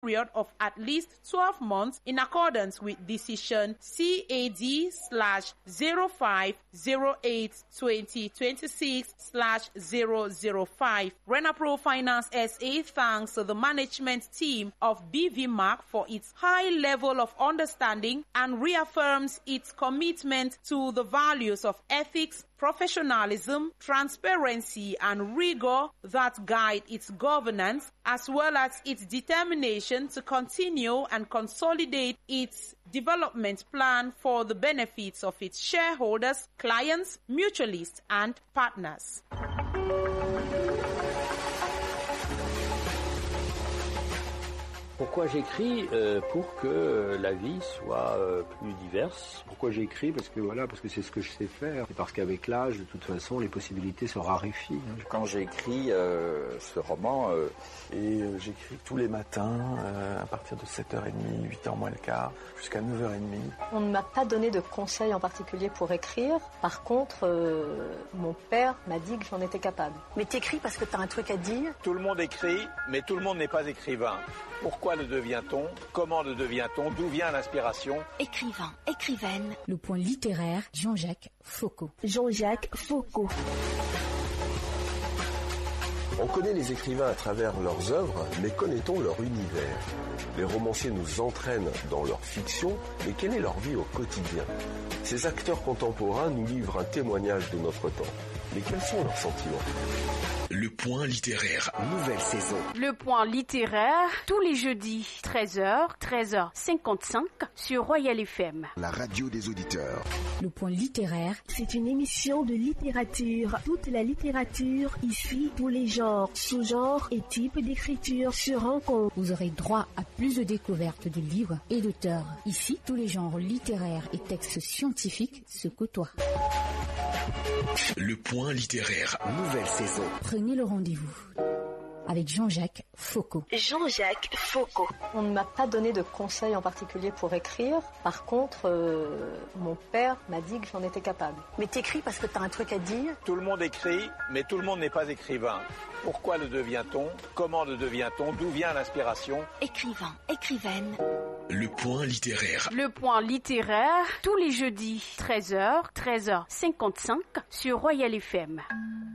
period of at least 12 months in accordance with decision CAD/0508/2026/005. Renapro Finance SA thanks the management team of BV Mark for its high level of understanding and reaffirms its commitment to the values of ethics, professionalism, transparency, and rigor that guide its governance, as well as its determination to continue and consolidate its development plan for the benefits of its shareholders, clients, mutualists, and partners. Pourquoi j'écris? Pour que la vie soit plus diverse. Pourquoi j'écris? Parce que c'est ce que je sais faire. Et parce qu'avec l'âge, de toute façon, les possibilités se raréfient. Quand j'ai écrit ce roman, j'écris tous les matins à partir de 7h30, 8h moins le quart, jusqu'à 9h30. On ne m'a pas donné de conseils en particulier pour écrire. Par contre, mon père m'a dit que j'en étais capable. Mais t'écris parce que t'as un truc à dire? Tout le monde écrit, mais tout le monde n'est pas écrivain. Pourquoi le devient-on? Comment le devient-on? D'où vient l'inspiration? Écrivain, écrivaine. Le point littéraire, Jean-Jacques Foucault. Jean-Jacques Foucault. On connaît les écrivains à travers leurs œuvres, mais connaît-on leur univers? Les romanciers nous entraînent dans leur fiction, mais quelle est leur vie au quotidien? Ces acteurs contemporains nous livrent un témoignage de notre temps. Mais quels sont leurs sentiments? Le point littéraire. Nouvelle saison. Le point littéraire, tous les jeudis, 13h, 13h55 sur Royal FM. La radio des auditeurs. Le point littéraire. C'est une émission de littérature. Toute la littérature, ici, tous les genres, sous-genres et types d'écriture se rencontrent. Vous aurez droit à plus de découvertes de livres et d'auteurs. Ici, tous les genres littéraires et textes scientifiques se côtoient. Le point littéraire. Nouvelle saison. Prenez le rendez-vous avec Jean-Jacques Foucault. Jean-Jacques Foucault. On ne m'a pas donné de conseils en particulier pour écrire. Par contre, mon père m'a dit que j'en étais capable. Mais t'écris parce que t'as un truc à dire? Tout le monde écrit, mais tout le monde n'est pas écrivain. Pourquoi le devient-on? Comment le devient-on? D'où vient l'inspiration? Écrivain, écrivaine. Le point littéraire. Le point littéraire, tous les jeudis, 13h, 13h55 sur Royal FM.